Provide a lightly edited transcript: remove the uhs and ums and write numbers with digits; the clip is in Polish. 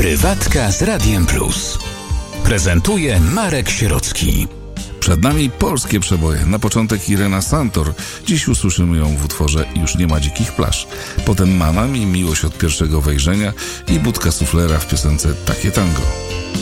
Prywatka z Radiem Plus. Prezentuje Marek Sierocki. Przed nami polskie przeboje. Na początek Irena Santor. Dziś usłyszymy ją w utworze Już nie ma dzikich plaż. Potem Mama mi, Miłość od pierwszego wejrzenia i Budka Suflera w piosence Takie tango.